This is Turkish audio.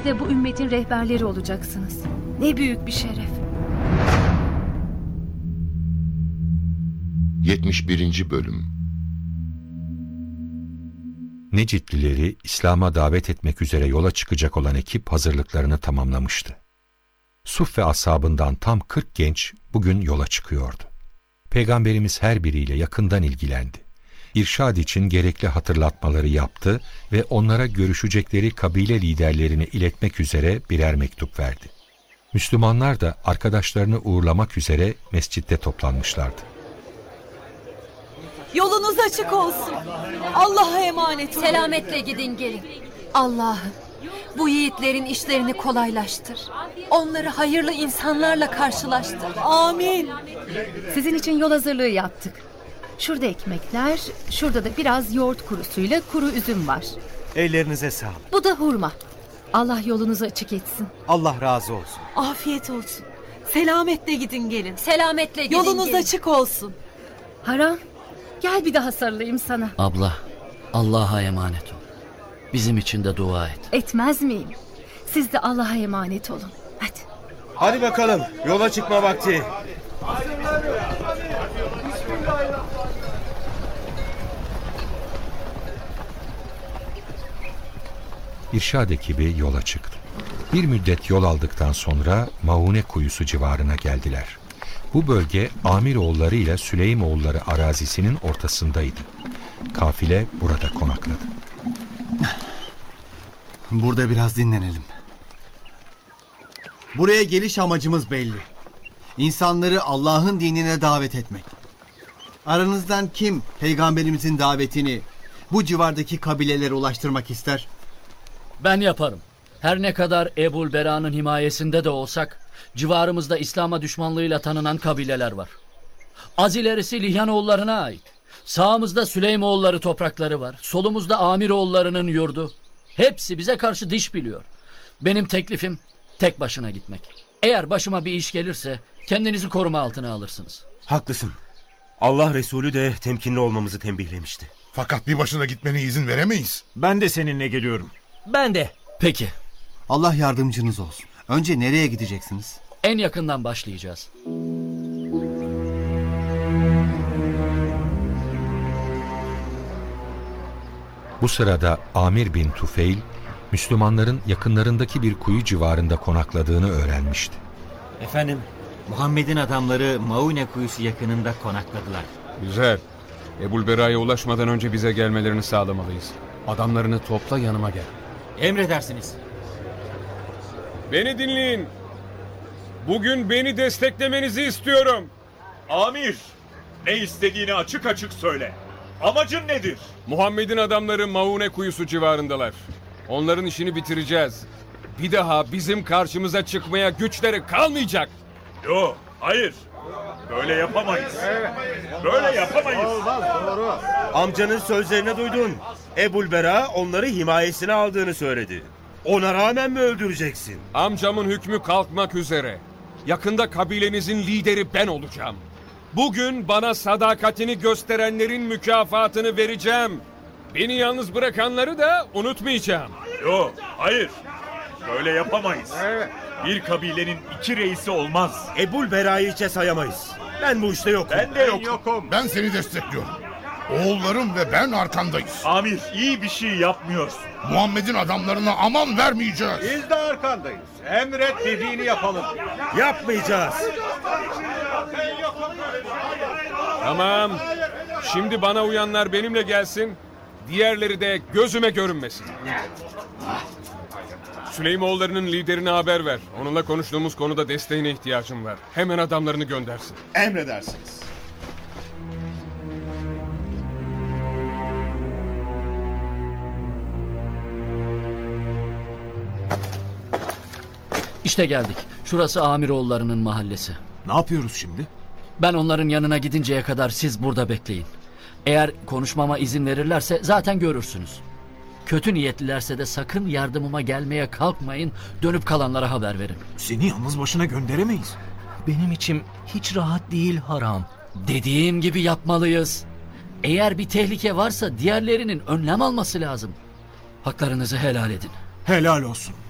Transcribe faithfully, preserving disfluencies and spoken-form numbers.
Siz de bu ümmetin rehberleri olacaksınız. Ne büyük bir şeref. yetmiş birinci Bölüm. Necitlileri İslam'a davet etmek üzere yola çıkacak olan ekip hazırlıklarını tamamlamıştı. Suffe ashabından tam kırk genç bugün yola çıkıyordu. Peygamberimiz her biriyle yakından ilgilendi. İrşad için gerekli hatırlatmaları yaptı ve onlara görüşecekleri kabile liderlerini iletmek üzere birer mektup verdi. Müslümanlar da arkadaşlarını uğurlamak üzere mescitte toplanmışlardı. Yolunuz açık olsun. Allah'a emanet olun. Selametle gidin gelin. Allah'ım bu yiğitlerin işlerini kolaylaştır. Onları hayırlı insanlarla karşılaştır. Amin. Sizin için yol hazırlığı yaptık. Şurada ekmekler, şurada da biraz yoğurt kurusuyla kuru üzüm var. Ellerinize sağlık. Bu da hurma. Allah yolunuzu açık etsin. Allah razı olsun. Afiyet olsun. Selametle gidin gelin. Selametle gidin Yolunuz gelin. açık olsun. Haram, gel bir daha sarılayım sana. Abla, Allah'a emanet ol. Bizim için de dua et. Etmez miyim? Siz de Allah'a emanet olun. Hadi. Hadi bakalım, yola çıkma vakti. İrşad ekibi yola çıktı. Bir müddet yol aldıktan sonra Maune Kuyusu civarına geldiler. Bu bölge Amiroğulları ile Süleymoğulları arazisinin ortasındaydı. Kafile burada konakladı. Burada biraz dinlenelim. Buraya geliş amacımız belli. İnsanları Allah'ın dinine davet etmek. Aranızdan kim Peygamberimizin davetini bu civardaki kabilelere ulaştırmak ister? Ben yaparım. Her ne kadar Ebul Bera'nın himayesinde de olsak, civarımızda İslam'a düşmanlığıyla tanınan kabileler var. Az ilerisi Lihyanoğullarına ait. Sağımızda Süleymoğulları toprakları var. Solumuzda Amiroğullarının yurdu. Hepsi bize karşı diş biliyor. Benim teklifim tek başına gitmek. Eğer başıma bir iş gelirse kendinizi koruma altına alırsınız. Haklısın. Allah Resulü de temkinli olmamızı tembihlemişti. Fakat bir başına gitmene izin veremeyiz. Ben de seninle geliyorum. Ben de. Peki. Allah yardımcınız olsun. Önce nereye gideceksiniz? En yakından başlayacağız. Bu sırada Amir bin Tufeil, Müslümanların yakınlarındaki bir kuyu civarında konakladığını öğrenmişti. Efendim, Muhammed'in adamları Maune kuyusu yakınında konakladılar. Güzel. Ebul Bera'ya ulaşmadan önce bize gelmelerini sağlamalıyız. Adamlarını topla, yanıma gel. Emredersiniz. Beni dinleyin. Bugün beni desteklemenizi istiyorum. Amir, ne istediğini açık açık söyle. Amacın nedir? Muhammed'in adamları Maune kuyusu civarındalar. Onların işini bitireceğiz. Bir daha bizim karşımıza çıkmaya güçleri kalmayacak. Yo, hayır. Böyle yapamayız. Böyle yapamayız. Amcanın sözlerini duydun. Ebul Bera onları himayesine aldığını söyledi. Ona rağmen mi öldüreceksin? Amcamın hükmü kalkmak üzere. Yakında kabilenizin lideri ben olacağım. Bugün bana sadakatini gösterenlerin mükafatını vereceğim. Beni yalnız bırakanları da unutmayacağım. Yo, hayır. Böyle yapamayız. Bir kabilenin iki reisi olmaz. Ebul Bera'yı hiçe sayamayız. Ben bu işte yokum. Ben de yokum. Ben seni destekliyorum. Oğullarım ve ben arkandayız. Amir, iyi bir şey yapmıyorsun. Muhammed'in adamlarına aman vermeyeceğiz. Biz de arkandayız. Emret dediğini yapalım. Yapmayacağız. Tamam. Şimdi bana uyanlar benimle gelsin. Diğerleri de gözüme görünmesin. Süleymoğullarının liderine haber ver. Onunla konuştuğumuz konuda desteğine ihtiyacım var. Hemen adamlarını göndersin. Emredersiniz. İşte geldik. Şurası Amiroğullarının mahallesi. Ne yapıyoruz şimdi? Ben onların yanına gidinceye kadar siz burada bekleyin. Eğer konuşmama izin verirlerse zaten görürsünüz. Kötü niyetlilerse de sakın yardımıma gelmeye kalkmayın. Dönüp kalanlara haber verin. Seni yalnız başına gönderemeyiz. Benim içim hiç rahat değil Haram. Dediğim gibi yapmalıyız. Eğer bir tehlike varsa diğerlerinin önlem alması lazım. Haklarınızı helal edin. Helal olsun.